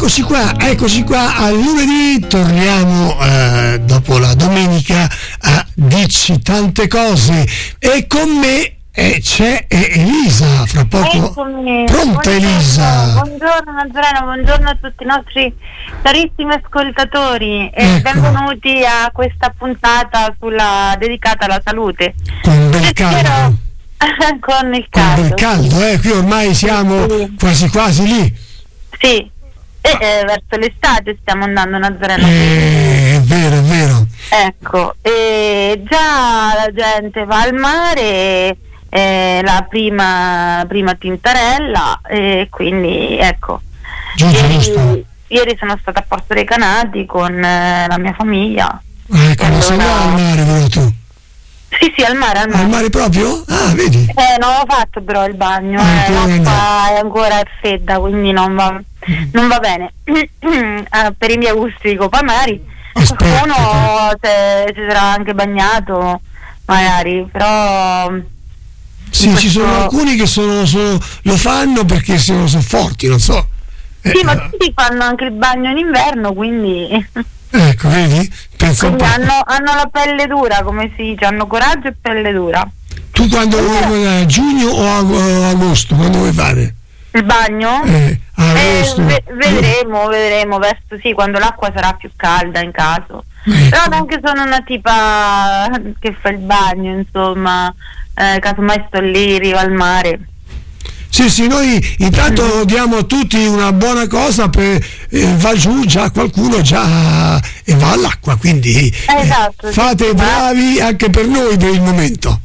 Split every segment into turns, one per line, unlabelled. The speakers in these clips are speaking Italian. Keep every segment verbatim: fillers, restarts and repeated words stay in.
Eccoci qua, eccoci qua al lunedì, torniamo eh, dopo la domenica a Dici tante cose e con me eh, c'è eh, Elisa, fra poco.
Eccomi.
Pronta,
Buongiorno,
Elisa?
Buongiorno Nazareno, buongiorno a tutti i nostri carissimi ascoltatori e
Ecco.
benvenuti a questa puntata sulla, dedicata alla salute.
Con bel caldo.
Con il
Con
caldo.
bel caldo, eh, qui ormai siamo
Sì.
quasi quasi lì.
Sì, e eh, verso l'estate stiamo andando Nazareno.
Eh, è vero, è vero.
Ecco, e già la gente va al mare, eh, la prima, prima tintarella, e quindi ecco.
Giusto,
Ieri,
giusto.
ieri sono stata a Porto dei Canati con eh, la mia famiglia.
Ecco, non
Allora-
sei là al mare però tu.
Sì, sì, al mare, al mare.
Al mare proprio? Ah, vedi?
Eh, non ho fatto però il bagno,
Ah,
eh,
ancora
l'acqua è ancora fredda, quindi non va, non va bene. Eh, per i miei gusti dico, poi magari
Aspetta,
qualcuno se, si sarà anche bagnato, magari, però...
Sì,
in
ci sono
questo-
alcuni che sono, sono- lo fanno perché sono, sono forti, non so. Eh,
Sì, ma tutti fanno anche il bagno in inverno, quindi...
Ecco, vedi? Pensa un
Quindi
po'.
hanno, hanno la pelle dura, come si dice, hanno coraggio e pelle dura.
Tu quando vuoi, a giugno o a, a agosto, quando vuoi fare?
Il bagno?
Eh, a
Eh,
agosto.
ve- vedremo, vedremo, verso sì, quando l'acqua sarà più calda in caso.
Ecco.
Però neanche sono una tipa che fa il bagno, insomma, eh, casomai sto lì, arrivo al mare.
Sì, sì, noi intanto diamo a tutti una buona cosa, per, eh, va giù già qualcuno già e va all'acqua, quindi eh,
Esatto, sì,
fate
sì,
bravi anche per noi per il momento.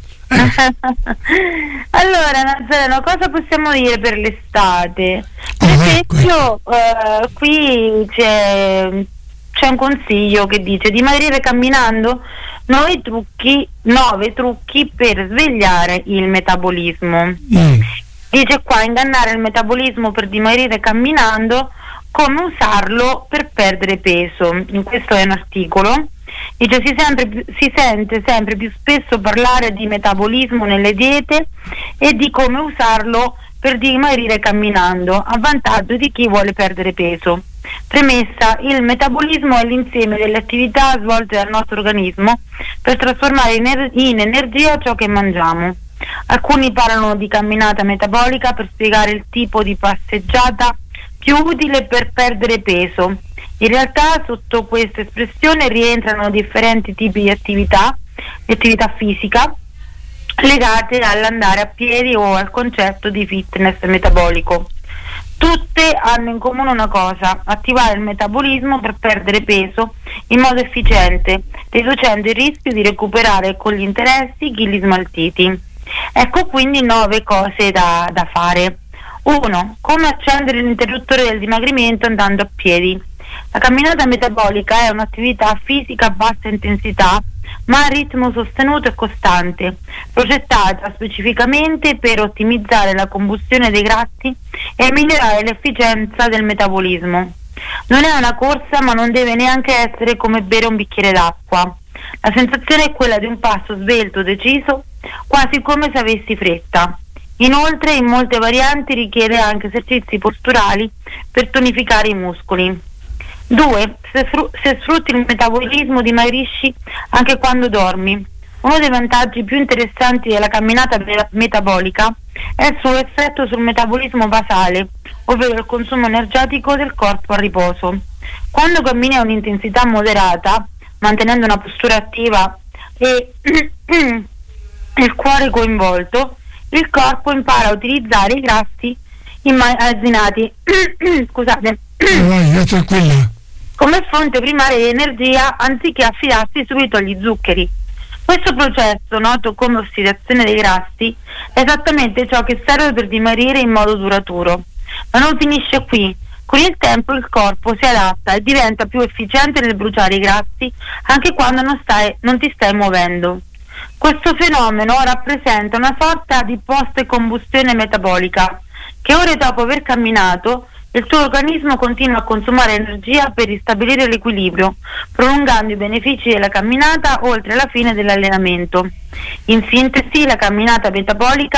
Allora, Nazareno, cosa possiamo dire per l'estate? Per
Oh, ecco,
esempio, eh, qui c'è, c'è un consiglio che dice dimagrire camminando, nove trucchi, nove trucchi per svegliare il metabolismo.
Mm.
Dice qua, ingannare il metabolismo per dimagrire camminando, come usarlo per perdere peso. In questo è un articolo. Dice si, sempre più- si sente sempre più spesso parlare di metabolismo nelle diete e di come usarlo per dimagrire camminando, a vantaggio di chi vuole perdere peso. Premessa, il metabolismo è l'insieme delle attività svolte dal nostro organismo per trasformare in, er- in energia ciò che mangiamo. Alcuni parlano di camminata metabolica per spiegare il tipo di passeggiata più utile per perdere peso. In realtà sotto questa espressione rientrano differenti tipi di attività, di attività fisica legate all'andare a piedi o al concetto di fitness metabolico. Tutte hanno in comune una cosa: attivare il metabolismo per perdere peso in modo efficiente, riducendo il rischio di recuperare con gli interessi chili smaltiti. Ecco quindi nove cose da, da fare. uno. Come accendere l'interruttore del dimagrimento andando a piedi. La camminata metabolica è un'attività fisica a bassa intensità ma a ritmo sostenuto e costante, progettata specificamente per ottimizzare la combustione dei grassi e migliorare l'efficienza del metabolismo. Non è una corsa, ma non deve neanche essere come bere un bicchiere d'acqua. La sensazione è quella di un passo svelto, deciso, quasi come se avessi fretta. Inoltre, in molte varianti richiede anche esercizi posturali per tonificare i muscoli. due. Se, fru- se sfrutti il metabolismo dimagrisci anche quando dormi. Uno dei vantaggi più interessanti della camminata me- metabolica è il suo effetto sul metabolismo basale, ovvero il consumo energetico del corpo a riposo. Quando cammini a un'intensità moderata, mantenendo una postura attiva e il cuore coinvolto, il corpo impara a utilizzare i grassi immagazzinati scusate
Vai, vai tranquilla.
come fonte primaria di energia anziché affidarsi subito agli zuccheri. Questo processo, noto come ossidazione dei grassi, è esattamente ciò che serve per dimagrire in modo duraturo. Ma non finisce qui. Con il tempo il corpo si adatta e diventa più efficiente nel bruciare i grassi anche quando non, stai, non ti stai muovendo. Questo fenomeno rappresenta una sorta di post-combustione metabolica, che ore dopo aver camminato il tuo organismo continua a consumare energia per ristabilire l'equilibrio, prolungando i benefici della camminata oltre la fine dell'allenamento. In sintesi, la camminata metabolica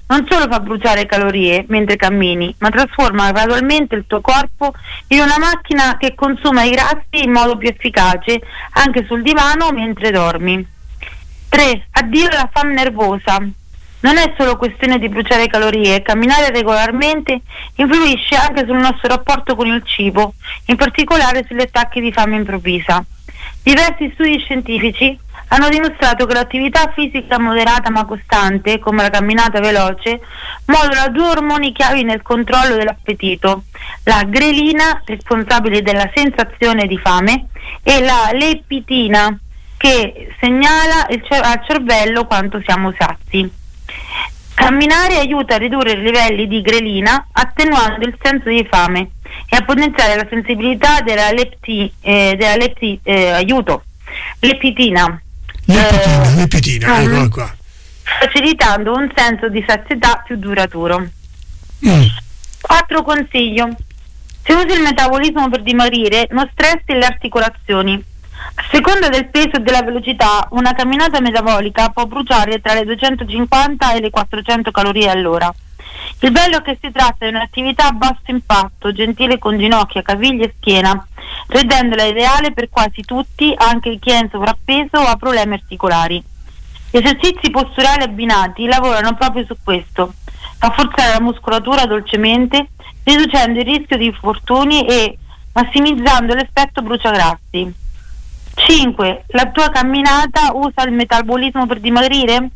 non solo fa bruciare calorie mentre cammini, ma trasforma gradualmente il tuo corpo in una macchina che consuma i grassi in modo più efficace anche sul divano mentre dormi. tre. Addio alla fame nervosa. Non è solo questione di bruciare calorie, camminare regolarmente influisce anche sul nostro rapporto con il cibo, in particolare sugli attacchi di fame improvvisa. Diversi studi scientifici hanno dimostrato che l'attività fisica moderata ma costante, come la camminata veloce, modula due ormoni chiavi nel controllo dell'appetito: la grelina, responsabile della sensazione di fame, e la leptina, che segnala il cer- al cervello quanto siamo sazi. Camminare aiuta a ridurre i livelli di grelina, attenuando il senso di fame, e a potenziare la sensibilità della lepti, eh, della lepti, eh, aiuto, lepitina,
lepitina,
eh,
lepitina,
um,
eccola qua,
facilitando un senso di sazietà più duraturo.
Mm.
Quattro consiglio. Se usi il metabolismo per dimagrire, non stressi le articolazioni. A seconda del peso e della velocità, una camminata metabolica può bruciare tra le duecentocinquanta e le quattrocento calorie all'ora. Il bello è che si tratta di un'attività a basso impatto, gentile con ginocchia, caviglie e schiena, rendendola ideale per quasi tutti, anche chi è in sovrappeso o ha problemi articolari. Gli esercizi posturali abbinati lavorano proprio su questo: rafforzare la muscolatura dolcemente, riducendo il rischio di infortuni e massimizzando l'effetto bruciagrassi. cinque. La tua camminata usa il metabolismo per dimagrire?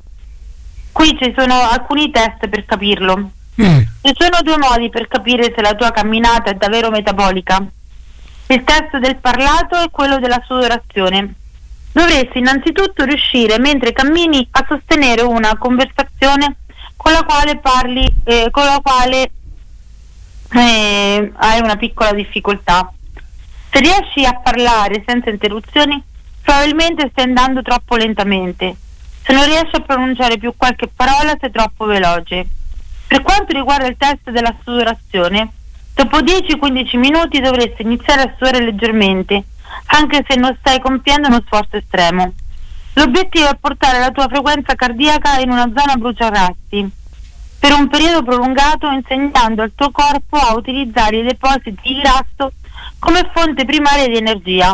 Qui ci sono alcuni test per capirlo. Mm. Ci sono due modi per capire se la tua camminata è davvero metabolica. Il test del parlato e quello della sudorazione. Dovresti innanzitutto riuscire mentre cammini a sostenere una conversazione con la quale parli, eh, con la quale eh, hai una piccola difficoltà. Se riesci a parlare senza interruzioni, probabilmente stai andando troppo lentamente. Se non riesci a pronunciare più qualche parola, sei troppo veloce. Per quanto riguarda il test della sudorazione, dopo dieci quindici minuti dovresti iniziare a sudare leggermente, anche se non stai compiendo uno sforzo estremo. L'obiettivo è portare la tua frequenza cardiaca in una zona bruciagrassi per un periodo prolungato, insegnando al tuo corpo a utilizzare i depositi di grasso come fonte primaria di energia.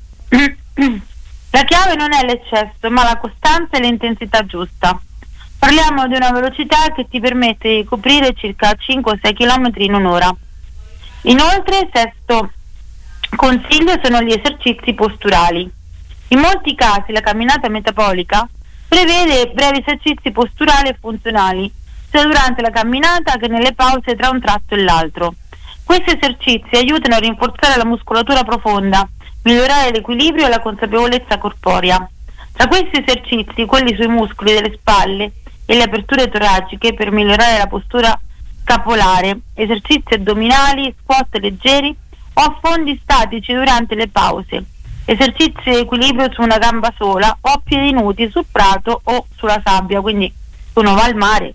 La chiave non è l'eccesso, ma la costanza e l'intensità giusta. Parliamo di una velocità che ti permette di coprire circa cinque sei chilometri in un'ora. Inoltre, sesto consiglio sono gli esercizi posturali. In molti casi la camminata metabolica prevede brevi esercizi posturali e funzionali, sia durante la camminata che nelle pause tra un tratto e l'altro. Questi esercizi aiutano a rinforzare la muscolatura profonda, migliorare l'equilibrio e la consapevolezza corporea. Tra questi esercizi, quelli sui muscoli delle spalle e le aperture toraciche per migliorare la postura scapolare, esercizi addominali, squat leggeri o affondi statici durante le pause, esercizi di equilibrio su una gamba sola o a piedi nudi sul prato o sulla sabbia, quindi uno va al mare.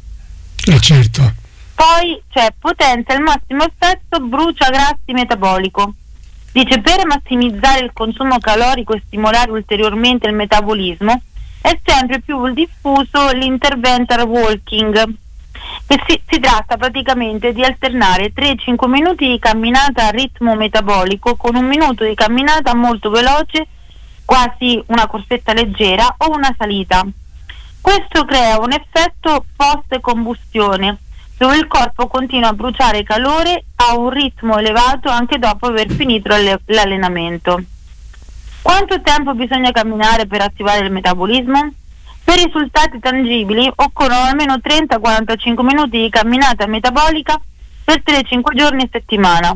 Eh certo.
Poi c'è potenzia al massimo effetto bruciagrassi metabolico. Dice, per massimizzare il consumo calorico e stimolare ulteriormente il metabolismo è sempre più diffuso l'intervental walking, che si, si tratta praticamente di alternare tre cinque minuti di camminata a ritmo metabolico con un minuto di camminata molto veloce, quasi una corsetta leggera o una salita. Questo crea un effetto post-combustione, dove il corpo continua a bruciare calore a un ritmo elevato anche dopo aver finito l'allenamento. Quanto tempo bisogna camminare per attivare il metabolismo? Per risultati tangibili occorrono almeno trenta quarantacinque minuti di camminata metabolica per tre cinque giorni a settimana.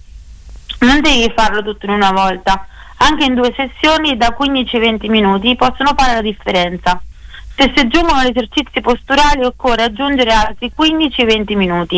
Non devi farlo tutto in una volta, anche in due sessioni da quindici venti minuti possono fare la differenza. Se si aggiungono gli esercizi posturali occorre aggiungere altri quindici venti minuti.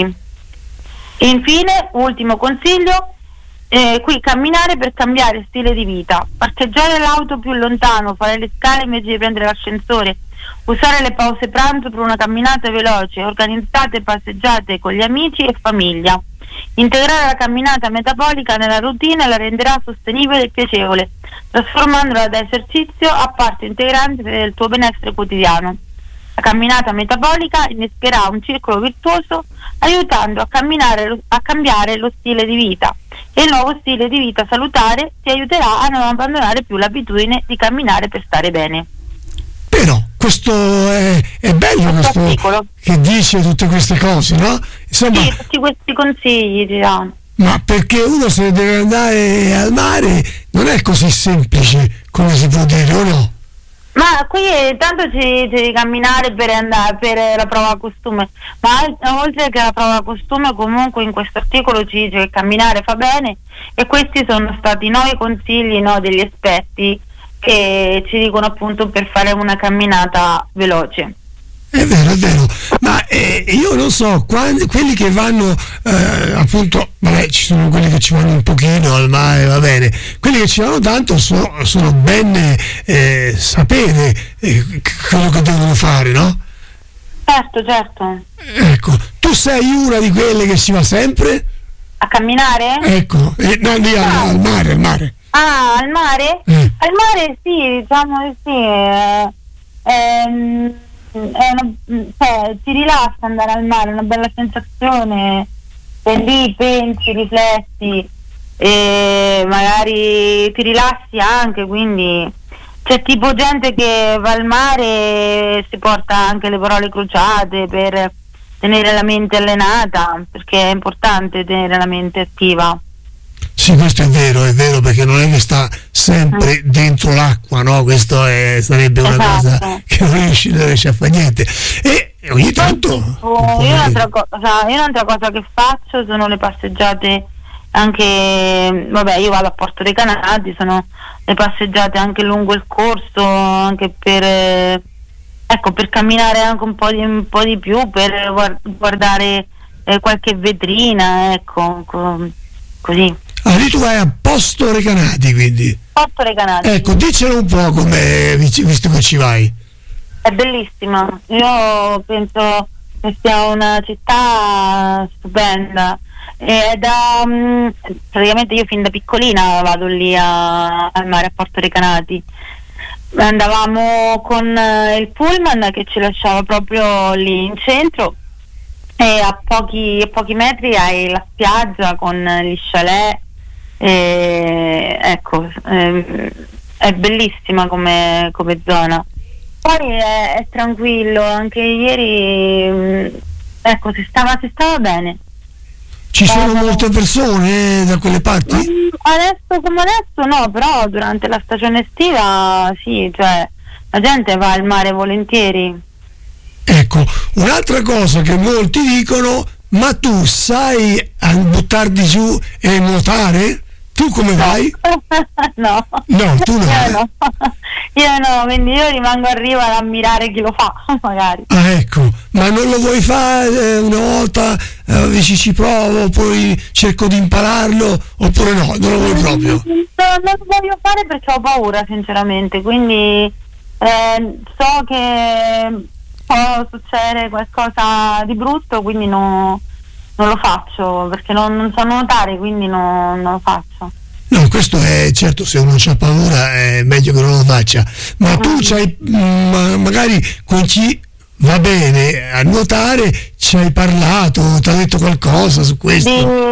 E infine, ultimo consiglio, eh, qui camminare per cambiare stile di vita, parcheggiare l'auto più lontano, fare le scale invece di prendere l'ascensore, usare le pause pranzo per una camminata veloce, organizzate passeggiate con gli amici e famiglia. Integrare la camminata metabolica nella routine la renderà sostenibile e piacevole, trasformandola da esercizio a parte integrante del tuo benessere quotidiano. camminata metabolica innescherà un circolo virtuoso aiutando a, camminare, a cambiare lo stile di vita, e il nuovo stile di vita salutare ti aiuterà a non abbandonare più l'abitudine di camminare per stare bene.
Però questo è, è bello, questo,
articolo
che dice tutte queste cose, no? Insomma,
sì, tutti questi consigli ti danno.
Ma perché uno, se deve andare al mare, non è così semplice come si può dire, o no?
Ma qui tanto ci devi camminare per andare per la prova costume, ma oltre che la prova costume, comunque in questo articolo ci dice che camminare fa bene, e questi sono stati nove consigli, no, degli esperti che ci dicono appunto per fare una camminata veloce.
È vero, è vero, ma eh, io non so, quando, quelli che vanno eh, appunto, vabbè, ci sono quelli che ci vanno un pochino al mare, va bene, quelli che ci vanno tanto so, sono ben eh, sapere eh, quello che devono fare, no?
Certo, certo.
Ecco, tu sei una di quelle che ci va sempre?
A camminare?
Ecco, eh, no, lì al, al mare, al mare.
Ah, al mare?
Eh.
Al mare sì, diciamo di sì. Eh, ehm, è una, cioè, ti rilassa andare al mare, è una bella sensazione. Sei lì, pensi, rifletti, e magari ti rilassi anche, quindi c'è tipo gente che va al mare e si porta anche le parole crociate per tenere la mente allenata, perché è importante tenere la mente attiva.
Sì, questo è vero, è vero, perché non è che sta sempre dentro l'acqua, no? Questo è, sarebbe una
Esatto.
cosa che non riesce, non riesce a fare niente. E ogni tanto...
Oh, io, un'altra cosa, io un'altra cosa che faccio sono le passeggiate anche, vabbè, io vado a Porto Recanati, sono le passeggiate anche lungo il corso, anche per, eh, ecco, per camminare anche un po' di, un po' di più, per guardare eh, qualche vetrina, ecco, co- così.
Ah, lì tu vai a Porto Recanati, quindi.
Porto Recanati.
Ecco, dicelo un po' come, visto che ci vai.
È bellissima, io penso che sia una città stupenda. È da, um, praticamente io fin da piccolina vado lì a, al mare a Porto Recanati. Andavamo con uh, il pullman che ci lasciava proprio lì in centro, e a pochi, a pochi metri hai la spiaggia con gli chalet, e, ecco, eh, è bellissima come, come zona. Poi è, è tranquillo, anche ieri mh, ecco, si stava, si stava bene.
Ci sono molte persone da quelle parti?
Adesso come adesso no, però durante la stagione estiva sì, cioè la gente va al mare volentieri.
Ecco, un'altra cosa che molti dicono: ma tu sai a buttarti giù e nuotare? Tu come vai?
No.
No, tu no.
Io no. Io no, quindi io rimango a riva ad ammirare chi lo fa, magari.
Ah, ecco, ma non lo vuoi fare una volta, eh, dici ci provo, poi cerco di impararlo, oppure no, non lo vuoi proprio?
No, non lo voglio fare perché ho paura, sinceramente, quindi eh, so che può succedere qualcosa di brutto, quindi no, non lo faccio, perché non, non so nuotare, quindi no, non lo faccio.
No, questo è certo, se uno ha paura è meglio che non lo faccia, ma tu c'hai, ma magari con chi va bene a nuotare, ci hai parlato, ti ha detto qualcosa su questo?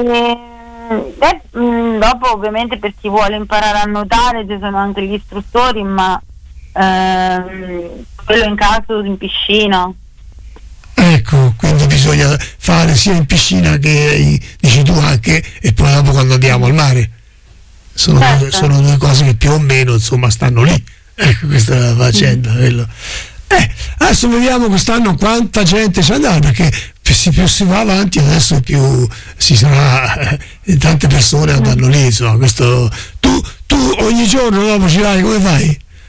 Di, eh, dopo ovviamente per chi vuole imparare a nuotare ci sono anche gli istruttori, ma ehm, quello in caso in piscina.
Ecco, quindi bisogna fare sia in piscina che, dici tu, anche, e poi dopo quando andiamo al mare. Sono,
certo.
due, sono due cose che più o meno insomma stanno lì. Ecco, questa è la faccenda. Mm. Eh, adesso vediamo quest'anno quanta gente ci andrà, perché più si, più si va avanti adesso più si sarà, eh, tante persone andranno lì, insomma. Questo, tu, tu ogni giorno dopo ci vai, come fai?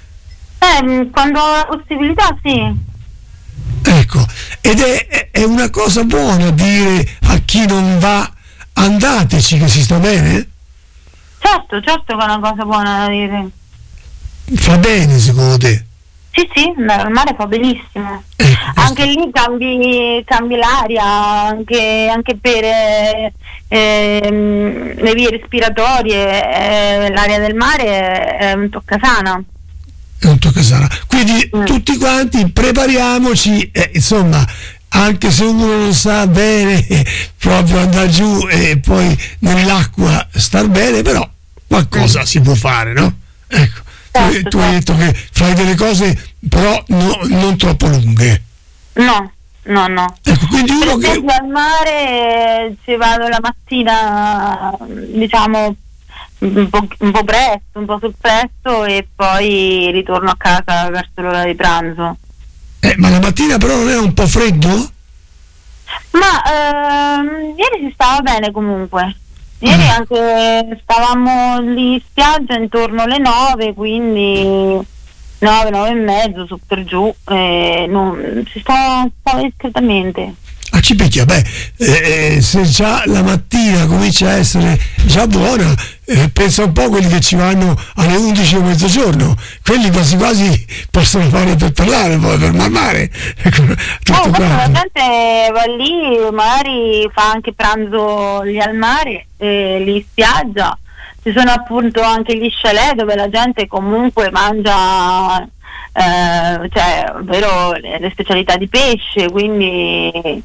Eh, quando ho la possibilità sì.
Ecco, ed è, è una cosa buona dire a chi non va: andateci che si sta bene?
Certo, certo che è una cosa buona da dire.
Fa bene secondo te?
Sì, sì, andare al mare fa benissimo.
Eh,
anche lì cambi, cambi l'aria, anche, anche per eh, eh, le vie respiratorie, eh, l'aria del mare è, è un toccasana.
e non tocca sarà. Quindi
mm.
tutti quanti prepariamoci, eh, insomma, anche se uno non sa bene proprio andare giù e poi nell'acqua star bene, però qualcosa mm. si può fare, no? Ecco, certo, tu, tu hai detto che fai delle cose però no, non troppo lunghe.
No, no, no.
Ecco, quindi uno
per esempio,
che
al mare ci vado la mattina, diciamo un po', un po' presto, un po' sul presto, e poi ritorno a casa verso l'ora di pranzo.
Eh, ma la mattina però non è un po' freddo?
Ma ehm, ieri si stava bene comunque. Ieri
Ah.
anche stavamo lì in spiaggia intorno alle nove, quindi nove, nove e mezzo, su per giù, eh, non, si stava, stava discretamente.
Ah, ci picchia, beh, eh, se già la mattina comincia a essere già buona, eh, pensa un po' a quelli che ci vanno alle undici o mezzogiorno, quelli quasi quasi possono fare per parlare, poi per mamare. Tutto
Oh, la
quanto.
gente va lì, magari fa anche pranzo lì al mare, eh, lì in spiaggia. Ci sono appunto anche gli chalet dove la gente comunque mangia, eh, cioè, ovvero le, le specialità di pesce, quindi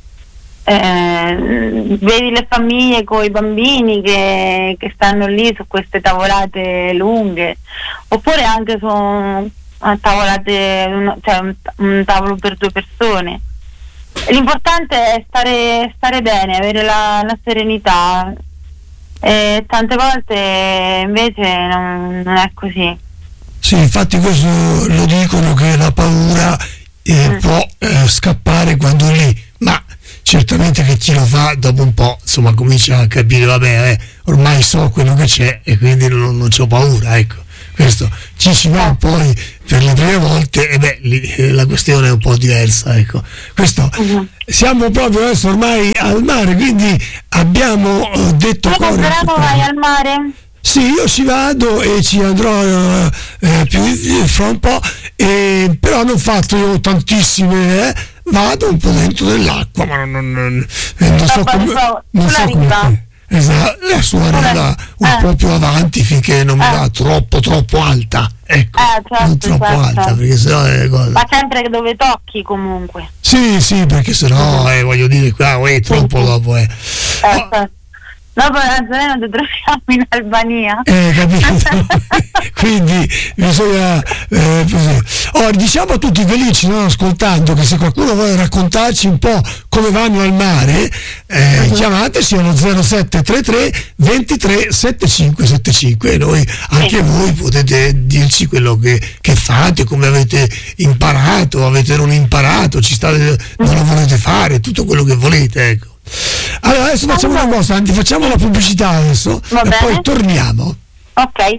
eh, vedi le famiglie con i bambini che, che stanno lì su queste tavolate lunghe, oppure anche su una tavolate, un, cioè un, un tavolo per due persone. L'importante è stare, stare bene, avere la, la serenità. E tante volte invece non, non è così.
Sì, infatti questo lo dicono, che la paura eh,
Mm.
può eh, scappare quando è lì, ma certamente che chi lo fa dopo un po', insomma, comincia a capire, vabbè, eh, ormai so quello che c'è e quindi non, non c'ho paura, ecco. Questo ci si va poi per le prime volte e beh, lì, eh, la questione è un po' diversa, ecco. Questo,
Mhm.
siamo proprio adesso ormai al mare, quindi abbiamo eh, detto
Tu
cose
Verano vai
importanti.
al mare?
Sì, io ci vado e ci andrò eh, eh, più in- fra un po', eh, però non ho fatto io tantissime, eh, vado un po' dentro dell'acqua, ma non, non, non, eh, non so
Vabbè,
come,
so-
non
sulla
so come
riva.
te. Esatto, la sua
Sulla-
riva un
eh.
po' più avanti finché non mi
Eh.
va troppo troppo alta, ecco,
Eh, certo,
non troppo
certo.
alta, perché sennò è cosa.
Ma sempre dove tocchi comunque.
Sì, sì, perché sennò eh, voglio dire qua, è troppo
sì.
dopo, eh.
Eh,
Oh,
certo. Dopo la Nazareno ti troviamo in Albania.
Eh, capito? Quindi bisogna eh, così. Ora, diciamo a tutti quelli che ci stanno ascoltando che se qualcuno vuole raccontarci un po' come vanno al mare, eh,
Mhm.
chiamateci allo zero sette tre tre ventitré settantacinque settantacinque e noi, anche
Sì.
voi potete dirci quello che, che fate, come avete imparato, avete non imparato, ci state, non lo volete fare, tutto quello che volete, ecco. Allora adesso facciamo una cosa, anzi facciamo la pubblicità adesso
Va
e
bene.
poi torniamo.
Ok.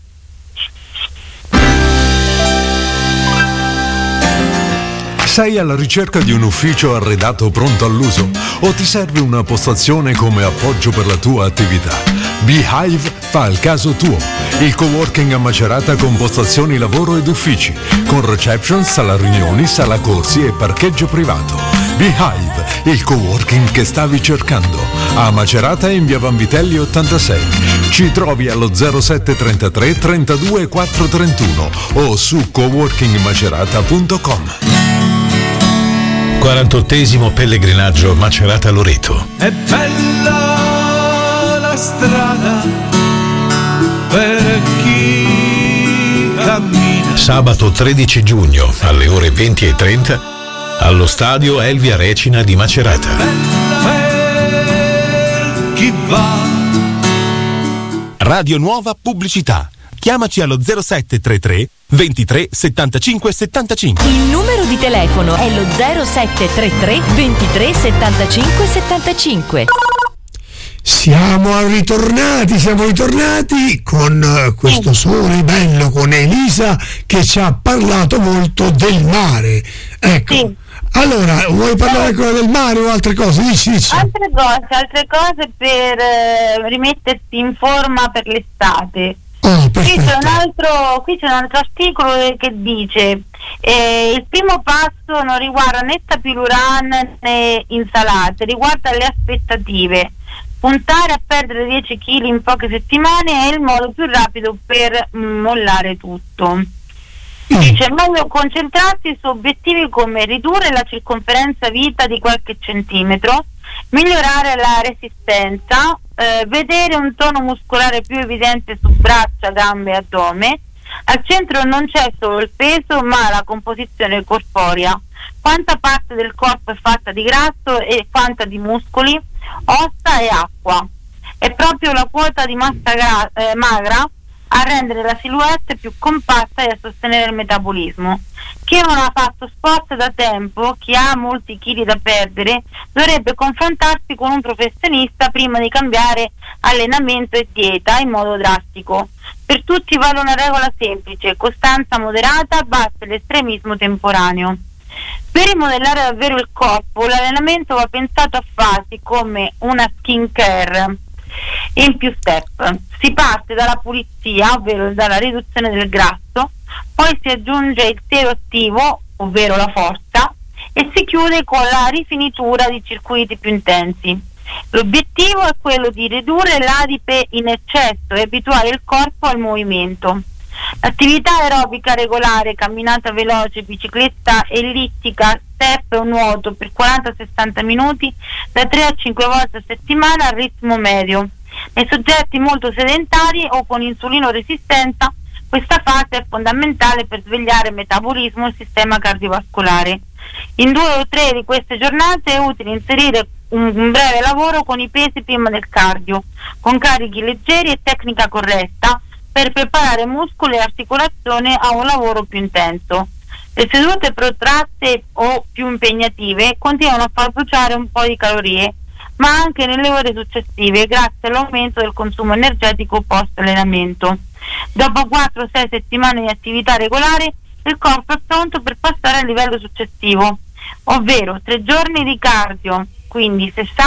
Sei alla ricerca di un ufficio arredato pronto all'uso o ti serve una postazione come appoggio per la tua attività? Beehive fa il caso tuo. Il coworking a Macerata con postazioni lavoro ed uffici, con reception, sala riunioni, sala corsi e parcheggio privato. Beehive, il coworking che stavi cercando. A Macerata in via Vanvitelli ottantasei. Ci trovi allo zero sette trentatré trentadue quattro trentuno o su coworking macerata punto com.
quarantottesimo pellegrinaggio Macerata Loreto.
È bella la strada per chi cammina.
Sabato tredici giugno alle ore venti e trenta allo stadio Elvia Recina di Macerata.
Per chi va.
Radio Nuova Pubblicità. Chiamaci allo zero sette tre tre ventitré settantacinque settantacinque.
Il numero di telefono è lo zero sette tre tre ventitré settantacinque settantacinque.
Siamo ritornati, siamo ritornati con eh, questo sole bello, con Elisa che ci ha parlato molto del mare. Ecco.
Sì.
Allora, vuoi parlare ancora del mare o altre cose? Dici, dici.
Altre cose, altre cose per eh, rimetterti in forma per l'estate.
Oh,
Qui c'è, un
perfetto.
altro, qui c'è un altro articolo che dice eh, il primo passo non riguarda né tapiruran né insalate, riguarda le aspettative. Puntare a perdere dieci chili in poche settimane è il modo più rapido per mm, mollare tutto. Dice: è meglio concentrarsi su obiettivi come ridurre la circonferenza vita di qualche centimetro, migliorare la resistenza, eh, vedere un tono muscolare più evidente su braccia, gambe e addome. Al centro non c'è solo il peso, ma la composizione corporea. Quanta parte del corpo è fatta di grasso e quanta di muscoli, ossa e acqua. È proprio la quota di massa gra- eh, magra a rendere la silhouette più compatta e a sostenere il metabolismo. Chi non ha fatto sport da tempo, chi ha molti chili da perdere, dovrebbe confrontarsi con un professionista prima di cambiare allenamento e dieta in modo drastico. Per tutti vale una regola semplice: costanza moderata, basta l'estremismo temporaneo. Per rimodellare davvero il corpo, l'allenamento va pensato a fasi come una skin care in più step. Si parte dalla pulizia, ovvero dalla riduzione del grasso, poi si aggiunge il telo attivo, ovvero la forza, e si chiude con la rifinitura di circuiti più intensi. L'obiettivo è quello di ridurre l'adipe in eccesso e abituare il corpo al movimento. L'attività aerobica regolare, camminata veloce, bicicletta ellittica, step o nuoto per quaranta sessanta minuti da tre a cinque volte a settimana al ritmo medio. Nei soggetti molto sedentari o con insulino resistenza, questa fase è fondamentale per svegliare il metabolismo e il sistema cardiovascolare. In due o tre di queste giornate è utile inserire un, un breve lavoro con i pesi prima del cardio, con carichi leggeri e tecnica corretta, per preparare muscoli e articolazione a un lavoro più intenso. Le sedute protratte o più impegnative continuano a far bruciare un po' di calorie, ma anche nelle ore successive, grazie all'aumento del consumo energetico post allenamento. Dopo quattro sei settimane di attività regolare, il corpo è pronto per passare al livello successivo, ovvero tre giorni di cardio, quindi sessanta